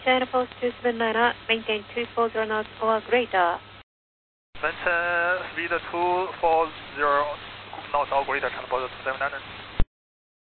China Post 279, maintain 240 knots or greater. Maintain speed 240 knots or greater, China Post 279.